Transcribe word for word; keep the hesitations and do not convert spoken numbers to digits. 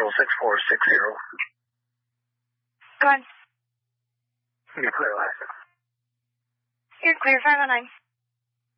Central six four six zero. Go ahead. You're clear, Alaska. You're clear, five oh nine.